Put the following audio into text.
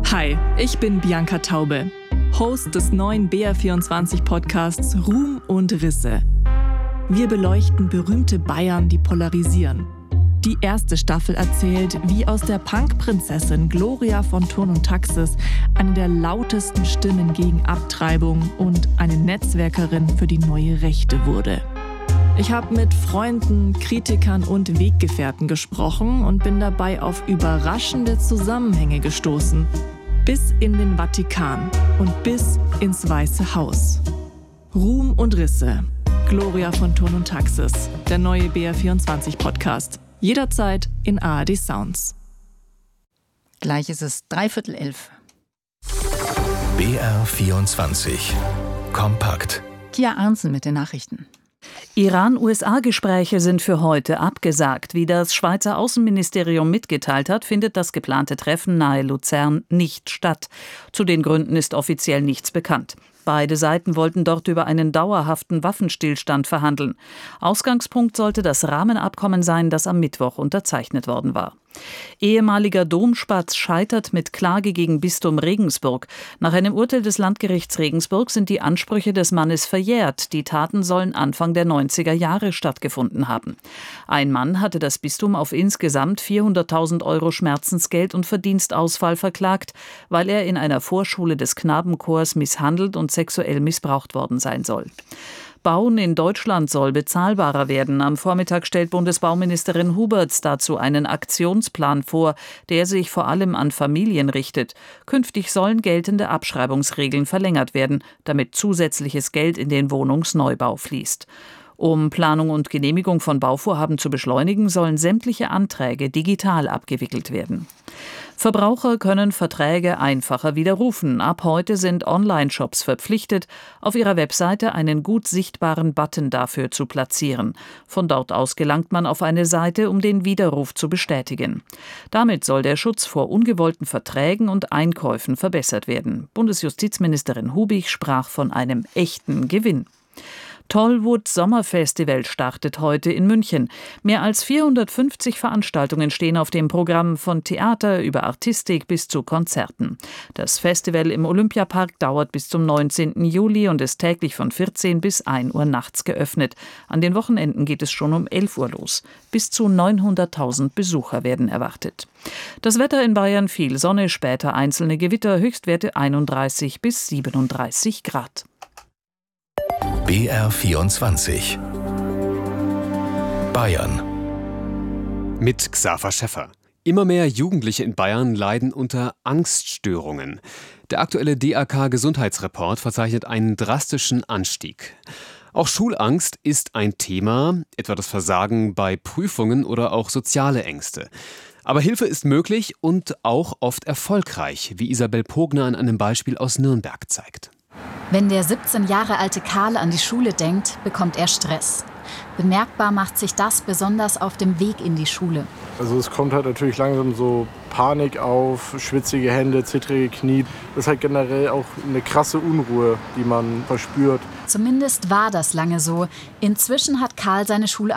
Hi, ich bin Bianca Taube, Host des neuen BR24-Podcasts Ruhm und Risse. Wir beleuchten berühmte Bayern, die polarisieren. Die erste Staffel erzählt, wie aus der Punk-Prinzessin Gloria von Thurn und Taxis eine der lautesten Stimmen gegen Abtreibung und eine Netzwerkerin für die neue Rechte wurde. Ich habe mit Freunden, Kritikern und Weggefährten gesprochen und bin dabei auf überraschende Zusammenhänge gestoßen. Bis in den Vatikan und bis ins Weiße Haus. Ruhm und Risse. Gloria von Thurn und Taxis. Der neue BR24-Podcast. Jederzeit in ARD Sounds. Gleich ist es 11:45. BR24 Kompakt. Kia Arnsen mit den Nachrichten. Iran-USA-Gespräche sind für heute abgesagt. Wie das Schweizer Außenministerium mitgeteilt hat, findet das geplante Treffen nahe Luzern nicht statt. Zu den Gründen ist offiziell nichts bekannt. Beide Seiten wollten dort über einen dauerhaften Waffenstillstand verhandeln. Ausgangspunkt sollte das Rahmenabkommen sein, das am Mittwoch unterzeichnet worden war. Ehemaliger Domspatz scheitert mit Klage gegen Bistum Regensburg. Nach einem Urteil des Landgerichts Regensburg sind die Ansprüche des Mannes verjährt. Die Taten sollen Anfang der 90er Jahre stattgefunden haben. Ein Mann hatte das Bistum auf insgesamt 400.000 € Schmerzensgeld und Verdienstausfall verklagt, weil er in einer Vorschule des Knabenchors misshandelt und sexuell missbraucht worden sein soll. Bauen in Deutschland soll bezahlbarer werden. Am Vormittag stellt Bundesbauministerin Huberts dazu einen Aktionsplan vor, der sich vor allem an Familien richtet. Künftig sollen geltende Abschreibungsregeln verlängert werden, damit zusätzliches Geld in den Wohnungsneubau fließt. Um Planung und Genehmigung von Bauvorhaben zu beschleunigen, sollen sämtliche Anträge digital abgewickelt werden. Verbraucher können Verträge einfacher widerrufen. Ab heute sind Online-Shops verpflichtet, auf ihrer Webseite einen gut sichtbaren Button dafür zu platzieren. Von dort aus gelangt man auf eine Seite, um den Widerruf zu bestätigen. Damit soll der Schutz vor ungewollten Verträgen und Einkäufen verbessert werden. Bundesjustizministerin Hubig sprach von einem echten Gewinn. Tollwood Sommerfestival startet heute in München. Mehr als 450 Veranstaltungen stehen auf dem Programm, von Theater über Artistik bis zu Konzerten. Das Festival im Olympiapark dauert bis zum 19. Juli und ist täglich von 14 bis 1 Uhr nachts geöffnet. An den Wochenenden geht es schon um 11 Uhr los. Bis zu 900.000 Besucher werden erwartet. Das Wetter in Bayern: viel Sonne, später einzelne Gewitter, Höchstwerte 31 bis 37 Grad. BR24 Bayern mit Xaver Schäffer. Immer mehr Jugendliche in Bayern leiden unter Angststörungen. Der aktuelle DAK-Gesundheitsreport verzeichnet einen drastischen Anstieg. Auch Schulangst ist ein Thema, etwa das Versagen bei Prüfungen oder auch soziale Ängste. Aber Hilfe ist möglich und auch oft erfolgreich, wie Isabel Pogner an einem Beispiel aus Nürnberg zeigt. Wenn der 17 Jahre alte Karl an die Schule denkt, bekommt er Stress. Bemerkbar macht sich das besonders auf dem Weg in die Schule. Also es kommt halt natürlich langsam so Panik auf, schwitzige Hände, zittrige Knie. Das ist halt generell auch eine krasse Unruhe, die man verspürt. Zumindest war das lange so. Inzwischen hat Karl seine Schulangst